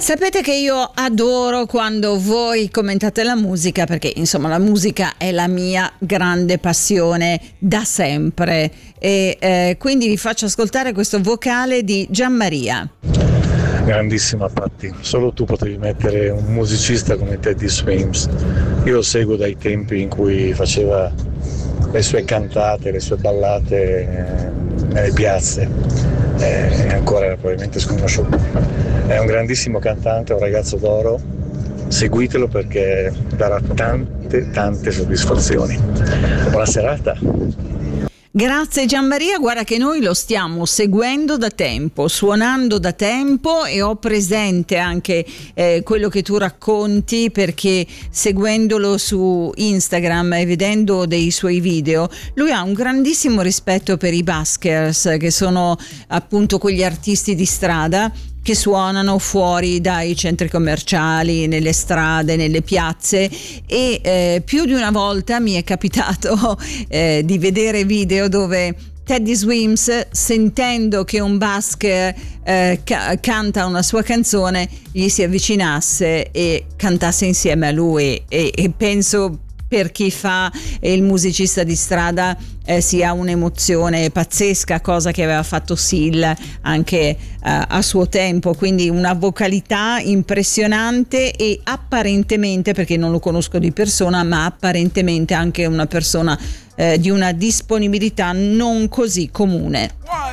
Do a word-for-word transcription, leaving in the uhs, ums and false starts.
Sapete che io adoro quando voi commentate la musica, perché insomma la musica è la mia grande passione da sempre, e eh, quindi vi faccio ascoltare questo vocale di Gianmaria. Grandissima Patti, solo tu potevi mettere un musicista come Teddy Swims. Io lo seguo dai tempi in cui faceva le sue cantate, le sue ballate eh, nelle piazze, e eh, ancora era probabilmente sconosciuto. È un grandissimo cantante, un ragazzo d'oro, seguitelo perché darà tante tante soddisfazioni. Buona serata. Grazie Gianmaria, guarda che noi lo stiamo seguendo da tempo, suonando da tempo, e ho presente anche eh, quello che tu racconti, perché seguendolo su Instagram e vedendo dei suoi video, lui ha un grandissimo rispetto per i buskers, che sono appunto quegli artisti di strada che suonano fuori dai centri commerciali, nelle strade, nelle piazze, e eh, più di una volta mi è capitato eh, di vedere video dove Teddy Swims, sentendo che un busker eh, ca- canta una sua canzone, gli si avvicinasse e cantasse insieme a lui, e, e penso per chi fa il musicista di strada eh, sia un'emozione pazzesca, cosa che aveva fatto Seal anche eh, a suo tempo, quindi una vocalità impressionante, e apparentemente, perché non lo conosco di persona, ma apparentemente anche una persona eh, di una disponibilità non così comune.